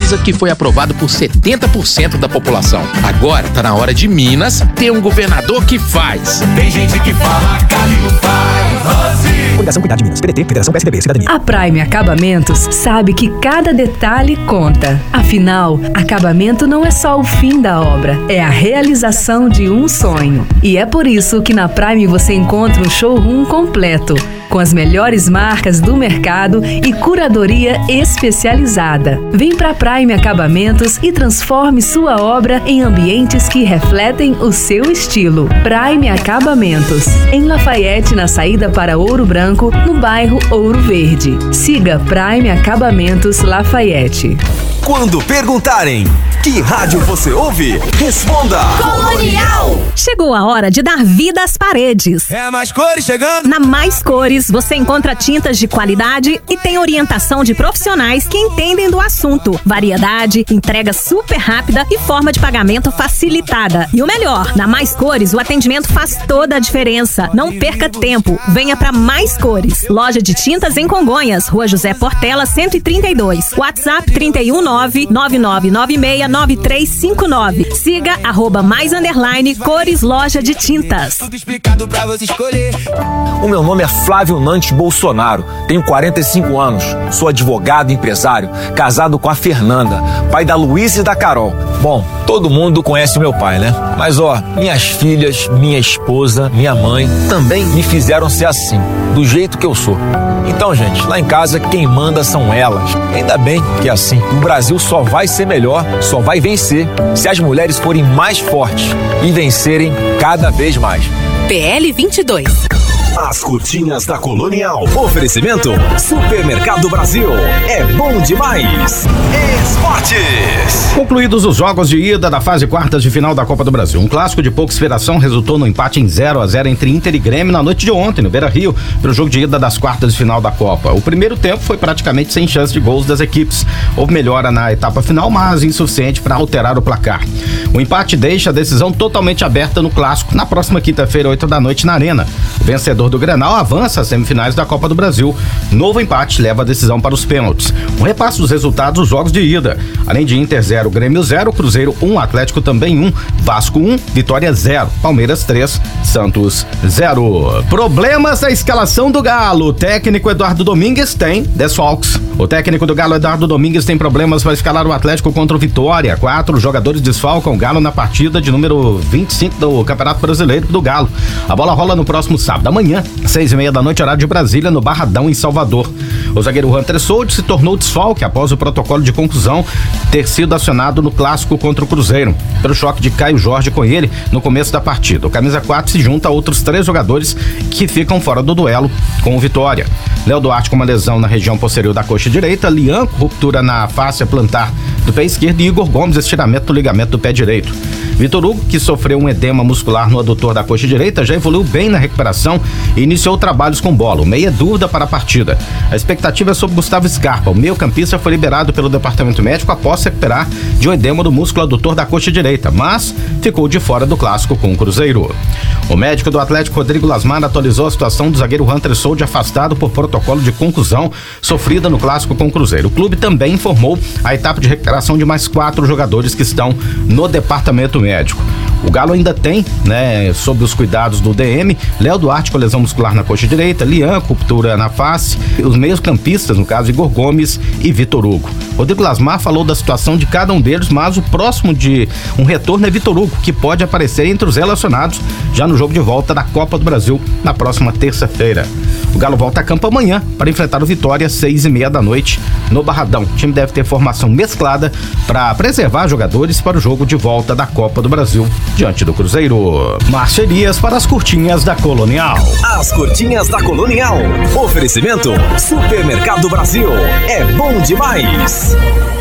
coisa que foi aprovado por 70% da população. Agora tá na hora de Minas ter um governador que faz. Tem gente que fala, Cali não faz. Coligação Cuidar de Minas, PDT, Federação PSDB, Cidadania. A Prime Acabamentos sabe que cada detalhe conta. Afinal, acabamento não é só o fim da obra, é a realização de um sonho. E é por isso que na Prime você encontra um showroom completo, com as melhores marcas do mercado e curadoria especializada. Vem pra Prime Acabamentos e transforme sua obra em ambientes que refletem o seu estilo. Prime Acabamentos, em Lafayette, na saída para Ouro Branco, no bairro Ouro Verde. Siga Prime Acabamentos Lafayette. Quando perguntarem que rádio você ouve, responda Colonial. Chegou a hora de dar vida às paredes. É Mais Cores chegando. Na Mais Cores você encontra tintas de qualidade e tem orientação de profissionais que entendem do assunto. Variedade, entrega super rápida e forma de pagamento facilitada. E o melhor, na Mais Cores o atendimento faz toda a diferença. Não perca tempo, venha pra Mais Cores. Loja de tintas em Congonhas, Rua José Portela 132. WhatsApp 31996969359. Siga @mais_cores loja de tintas. Tudo explicado pra você escolher. O meu nome é Flávio Nantes Bolsonaro, tenho 45 anos, sou advogado e empresário, casado com a Fernanda, pai da Luísa e da Carol. Bom, todo mundo conhece o meu pai, né? Mas minhas filhas, minha esposa, minha mãe também me fizeram ser assim, do jeito que eu sou. Então, gente, lá em casa quem manda são elas. Ainda bem que é assim. O Brasil só vai ser melhor, só vai vencer se as mulheres forem mais fortes e vencerem cada vez mais. PL 22. As curtinhas da Colonial. Oferecimento Supermercado Brasil. É bom demais. Esportes. Concluídos os jogos de ida da fase quartas de final da Copa do Brasil. Um clássico de pouca inspiração resultou no empate em 0-0 entre Inter e Grêmio na noite de ontem, no Beira-Rio, para o jogo de ida das quartas de final da Copa. O primeiro tempo foi praticamente sem chance de gols das equipes. Houve melhora na etapa final, mas insuficiente para alterar o placar. O empate deixa a decisão totalmente aberta no clássico na próxima quinta-feira, 8 da noite, na Arena. O vencedor do Grenal avança às semifinais da Copa do Brasil. Novo empate leva a decisão para os pênaltis. Um repasse dos resultados dos jogos de ida. Além de Inter 0, Grêmio 0, Cruzeiro 1, Atlético também 1, Vasco 1, Vitória 0, Palmeiras 3, Santos 0. Problemas na escalação do Galo. O técnico Eduardo Domingues tem desfalques. O técnico do Galo, Eduardo Domingues, tem problemas para escalar o Atlético contra o Vitória. 4 jogadores desfalcam o Galo na partida de número 25 do Campeonato Brasileiro do Galo. A bola rola no próximo sábado, amanhã, 6:30 da noite, horário de Brasília, no Barradão, em Salvador. O zagueiro Hunter Souto se tornou desfalque após o protocolo de contusão ter sido acionado no clássico contra o Cruzeiro, pelo choque de Caio Jorge com ele no começo da partida. O camisa 4 se junta a outros 3 jogadores que ficam fora do duelo com o Vitória. Léo Duarte com uma lesão na região posterior da coxa direita, Lianco, ruptura na fáscia plantar do pé esquerdo, e Igor Gomes, estiramento do ligamento do pé direito. Vitor Hugo, que sofreu um edema muscular no adutor da coxa direita, já evoluiu bem na recuperação e iniciou trabalhos com bola. O meia é dúvida para a partida. A expectativa é sobre Gustavo Scarpa. O meio-campista foi liberado pelo departamento médico após se recuperar de um edema do músculo adutor da coxa direita, mas ficou de fora do clássico com o Cruzeiro. O médico do Atlético, Rodrigo Lasmar, atualizou a situação do zagueiro Hunter Souto, afastado por protocolo de contusão sofrida no clássico com o Cruzeiro. O clube também informou a etapa de recuperação de mais 4 jogadores que estão no departamento médico. O Galo ainda tem, sob os cuidados do DM, Léo Duarte com lesão muscular na coxa direita, Lian, ruptura na face, os meios campistas, no caso Igor Gomes e Vitor Hugo. Rodrigo Lasmar falou da situação de cada um deles, mas o próximo de um retorno é Vitor Hugo, que pode aparecer entre os relacionados já no jogo de volta da Copa do Brasil na próxima terça-feira. O Galo volta a campo amanhã para enfrentar o Vitória às 6:30 da noite no Barradão. O time deve ter formação mesclada para preservar jogadores para o jogo de volta da Copa do Brasil diante do Cruzeiro. Márcia Elias para as curtinhas da Colonial. As curtinhas da Colonial. Oferecimento Supermercado Brasil. É bom demais.